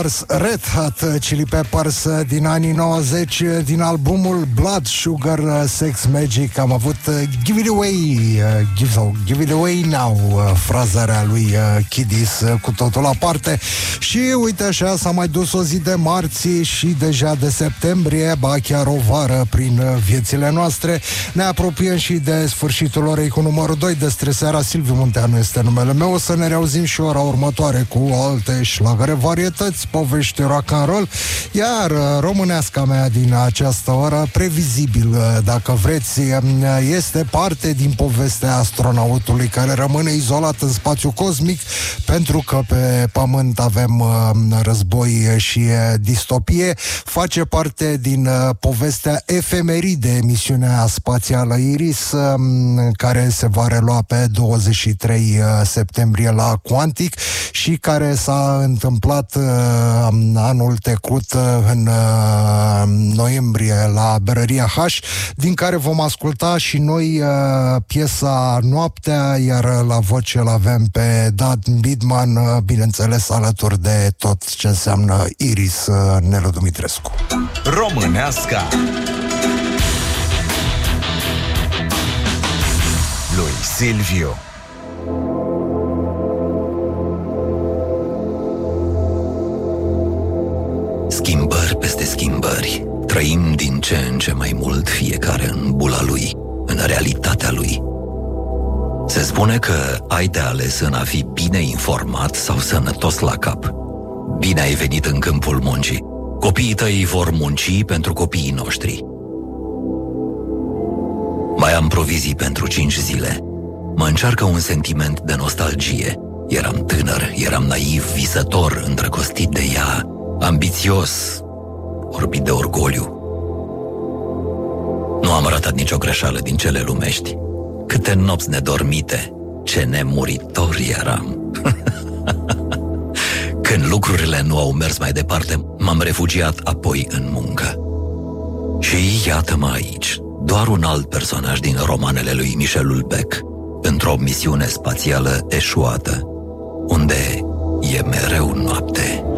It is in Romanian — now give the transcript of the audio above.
Red Hot Chili Peppers din anii 90, din albumul Blood Sugar Sex Magic. Am avut Give It Away, Give It Away Now, frazarea lui Kiddis, cu totul aparte. Și uite așa, s-a mai dus o zi de marți și deja de septembrie, ba chiar o vară prin viețile noastre. Ne apropiem și de sfârșitul orei cu numărul 2 de Streseara. Silviu Munteanu este numele meu. O să ne reauzim și ora următoare cu alte șlagăre, varietăți, povești rock and roll. Iar româneasca mea din această oră, previzibil dacă vreți, este parte din povestea astronautului care rămâne izolat în spațiu cosmic, pentru că pe Pământ avem război și distopie. Face parte din povestea Efemeride, emisiunea spațială Iris, care se va relua pe 23 septembrie la Quantic și care s-a întâmplat anul trecut în noiembrie la Berăria H, din care vom asculta și noi piesa Noaptea, iar la voce îl avem pe Dan Bidman, bineînțeles alături de tot ce înseamnă Iris, Nelu Dumitrescu. Româneasca lui Silviu. Schimbări peste schimbări. Trăim din ce în ce mai mult fiecare în bula lui, în realitatea lui. Se spune că ai de ales în a fi bine informat sau sănătos la cap. Bine ai venit în câmpul muncii. Copiii tăi vor munci pentru copiii noștri. Mai am provizii pentru 5 zile. Mă încearcă un sentiment de nostalgie. Eram tânăr, eram naiv, visător, îndrăgostit de ea, ambițios, orbit de orgoliu. Nu am ratat nicio greșeală din cele lumești. Câte nopți nedormite, ce nemuritori eram. Când lucrurile nu au mers mai departe, m-am refugiat apoi în muncă. Și iată-mă aici, doar un alt personaj din romanele lui Michel Houellebecq, într-o misiune spațială eșuată, unde e mereu noapte.